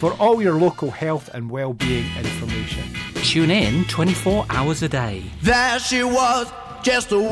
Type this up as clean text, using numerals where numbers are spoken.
for all your local health and well-being information. Tune in 24 hours a day. There she was, just a